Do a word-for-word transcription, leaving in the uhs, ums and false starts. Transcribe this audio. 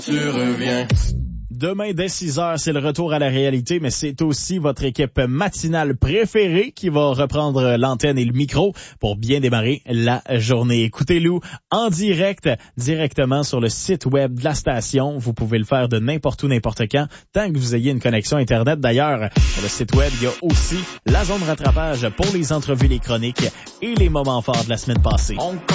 Tu reviens. Demain, dès six heures, c'est le retour à la réalité, mais c'est aussi votre équipe matinale préférée qui va reprendre l'antenne et le micro pour bien démarrer la journée. Écoutez-nous en direct, directement sur le site web de la station. Vous pouvez le faire de n'importe où, n'importe quand, tant que vous ayez une connexion Internet. D'ailleurs, sur le site web, il y a aussi la zone rattrapage pour les entrevues, les chroniques et les moments forts de la semaine passée. On